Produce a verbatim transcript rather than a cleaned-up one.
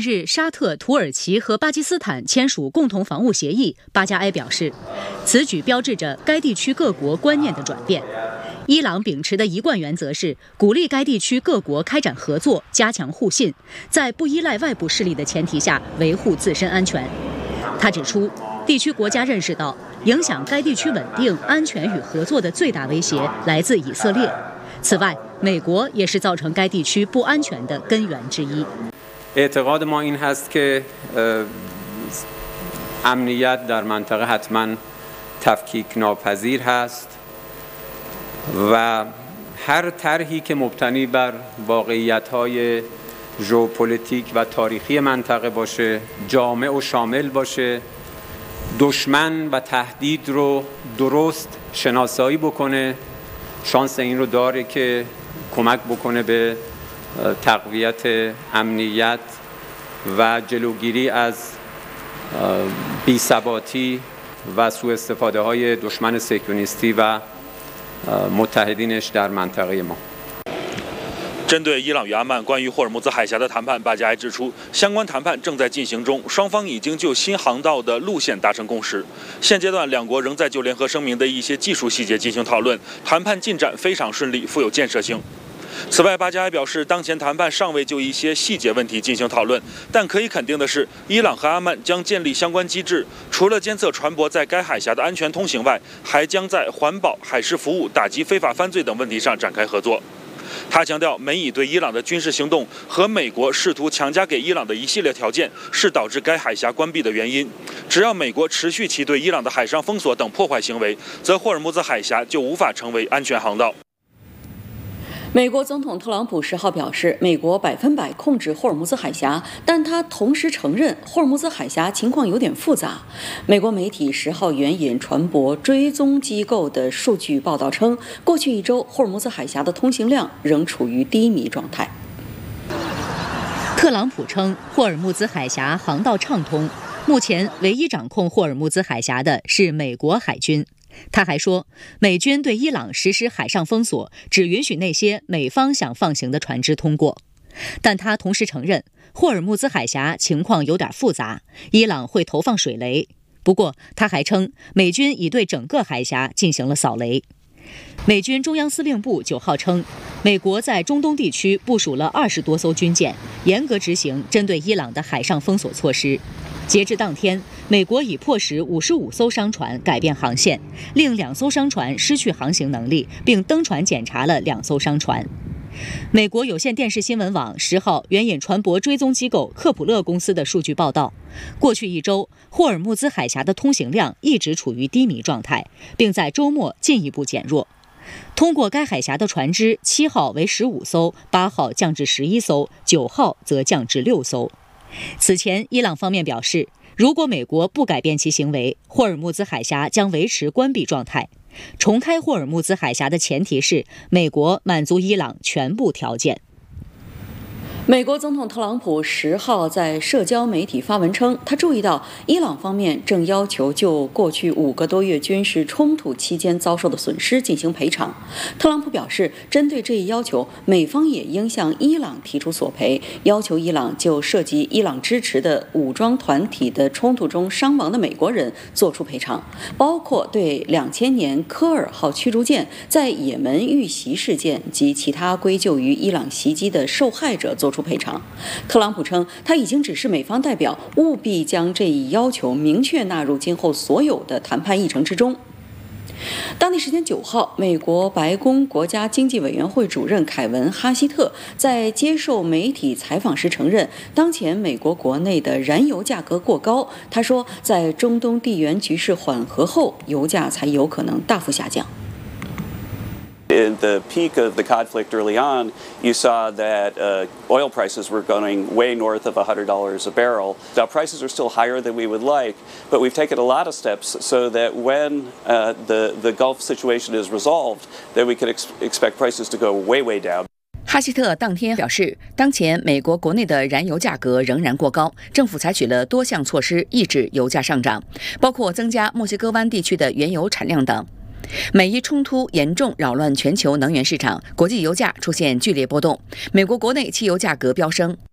日，沙特、土耳其和巴基斯坦签署共同防务协议。巴加埃表示，此举标志着该地区各国观念的转变。伊朗秉持的一贯原则是鼓励该地区各国开展合作，加强互信，在不依赖外部势力的前提下维护自身安全。他指出，地区国家认识到，影响该地区稳定、安全与合作的最大威胁来自以色列。此外，美国也是造成该地区不安全的根源之一。 اعتقاد ما این هست که امنیت در منطقه حتما تفکیک ناپذیر هست و هر طرحی که مبتنی بر واقعیت‌های ژئوپلیتیک و تاریخی منطقه باشه، جامع و شامل باشه، دشمن و تهدید رو درست شناسایی بکنه، شانس این رو داره که کمک بکنه به تقویت امنیت و جلوگیری از بی‌ثباتی و سوء استفاده های دشمن صهیونیستی و متحدینش در منطقه ما。 针对伊朗与阿曼关于霍尔木兹海峡的谈判，巴加埃指出，相关谈判正在进行中，双方已经就新航道的路线达成共识。现阶段，两国仍在就联合声明的一些技术细节进行讨论，谈判进展非常顺利，富有建设性。此外，巴加埃表示，当前谈判尚未就一些细节问题进行讨论，但可以肯定的是，伊朗和阿曼将建立相关机制，除了监测船舶在该海峡的安全通行外，还将在环保、海事服务、打击非法犯罪等问题上展开合作。他强调，美以对伊朗的军事行动和美国试图强加给伊朗的一系列条件是导致该海峡关闭的原因。只要美国持续其对伊朗的海上封锁等破坏行为，则霍尔木兹海峡就无法成为安全航道。 美国总统特朗普十号表示，美国百分百控制霍尔木兹海峡，但他同时承认霍尔木兹海峡情况有点复杂。美国媒体十号援引船舶追踪机构的数据报道称，过去一周霍尔木兹海峡的通行量仍处于低迷状态。 特朗普称，霍尔木兹海峡航道畅通，目前唯一掌控霍尔木兹海峡的是美国海军。他还说，美军对伊朗实施海上封锁，只允许那些美方想放行的船只通过。但他同时承认，霍尔木兹海峡情况有点复杂，伊朗会投放水雷。不过，他还称，美军已对整个海峡进行了扫雷。美军中央司令部九号称，美国在中东地区部署了二十多艘军舰，严格执行针对伊朗的海上封锁措施。截至当天，美国已迫使五十五艘商船改变航线，令两艘商船失去航行能力，并登船检查了两艘商船。美国有线电视新闻网十号援引船舶追踪机构科普勒公司的数据报道，过去一周，霍尔木兹海峡的通行量一直处于低迷状态，并在周末进一步减弱。通过该海峡的船只，七号为十五艘，八号降至十一艘，九号则降至六艘。此前，伊朗方面表示，如果美国不改变其行为，霍尔木兹海峡将维持关闭状态。重开霍尔木兹海峡的前提是美国满足伊朗全部条件。 美国总统特朗普十号在社交媒体发文称，他注意到伊朗方面正要求就过去五个多月军事冲突期间遭受的损失进行赔偿。特朗普表示，针对这一要求，美方也应向伊朗提出索赔，要求伊朗就涉及伊朗支持的武装团体的冲突中伤亡的美国人做出赔偿，包括对两千年科尔号驱逐舰在也门遇袭事件及其他归咎于伊朗袭击的受害者做出赔偿。特朗普称，他已经指示美方代表务必将这一要求明确纳入今后所有的谈判议程之中。当地时间九号，美国白宫国家经济委员会主任凯文·哈希特在接受媒体采访时承认，当前美国国内的燃油价格过高。他说，在中东地缘局势缓和后，油价才有可能大幅下降。 In the peak of the conflict early on, you saw that uh, oil prices were going way north of one hundred dollars a barrel. Now, prices are still higher than we would like, but we've taken a lot of steps so that when uh, the, the Gulf situation is resolved, then we can ex- expect prices to go way, way down. 哈希特当天表示，当前美国国内的燃油价格仍然过高，政府采取了多项措施抑制油价上涨，包括增加墨西哥湾地区的原油产量等。美伊冲突严重扰乱全球能源市场，国际油价出现剧烈波动，美国国内汽油价格飙升。